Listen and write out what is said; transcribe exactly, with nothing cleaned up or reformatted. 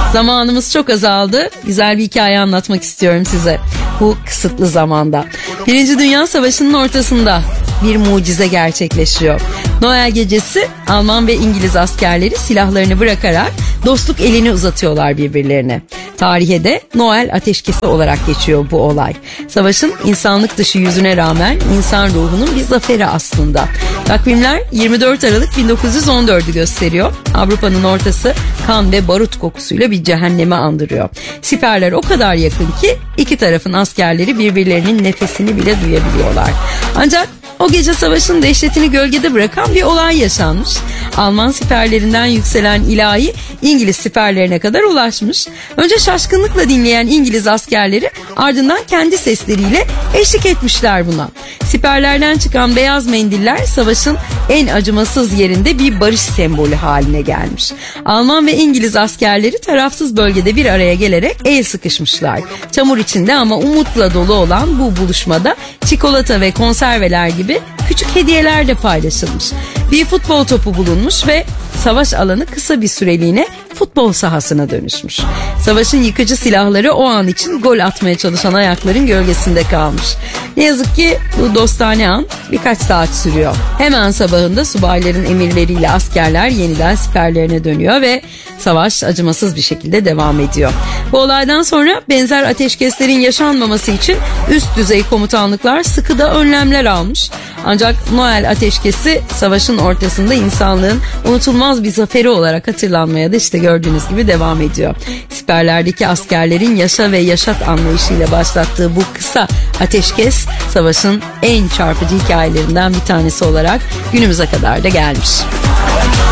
Zamanımız çok azaldı. Güzel bir hikaye anlatmak istiyorum size bu kısıtlı zamanda. Birinci Dünya Savaşı'nın ortasında bir mucize gerçekleşiyor. Noel gecesi Alman ve İngiliz askerleri silahlarını bırakarak dostluk elini uzatıyorlar birbirlerine. Tarihe de Noel ateşkesi olarak geçiyor bu olay. Savaşın insanlık dışı yüzüne rağmen insan ruhunun bir zaferi aslında. Takvimler yirmi dört Aralık bin dokuz yüz on dördü gösteriyor. Avrupa'nın ortası kan ve barut kokusuyla bir cehenneme andırıyor. Siperler o kadar yakın ki iki tarafın askerleri birbirlerinin nefesini bile duyabiliyorlar. Ancak o gece savaşın dehşetini gölgede bırakan bir olay yaşanmış. Alman siperlerinden yükselen ilahi İngiliz siperlerine kadar ulaşmış. Önce şaşkınlıkla dinleyen İngiliz askerleri ardından kendi sesleriyle eşlik etmişler buna. Siperlerden çıkan beyaz mendiller savaşın en acımasız yerinde bir barış sembolü haline gelmiş. Alman ve İngiliz askerleri tarafsız bölgede bir araya gelerek el sıkışmışlar. Çamur içinde ama umutla dolu olan bu buluşmada çikolata ve konserveler gibi küçük hediyeler de paylaşılmış. Bir futbol topu bulunmuş ve savaş alanı kısa bir süreliğine futbol sahasına dönüşmüş. Savaşın yıkıcı silahları o an için gol atmaya çalışan ayakların gölgesinde kalmış. Ne yazık ki bu dostane an birkaç saat sürüyor. Hemen sabahında subayların emirleriyle askerler yeniden siperlerine dönüyor ve savaş acımasız bir şekilde devam ediyor. Bu olaydan sonra benzer ateşkeslerin yaşanmaması için üst düzey komutanlıklar sıkı da önlemler almış. Ancak Noel ateşkesi savaşın ortasında insanlığın unutulmaz bir zaferi olarak hatırlanmaya da işte gördüğünüz gibi devam ediyor. Siperlerdeki askerlerin yaşa ve yaşat anlayışıyla başlattığı bu kısa ateşkes savaşın en çarpıcı hikayelerinden bir tanesi olarak günümüze kadar da gelmiş.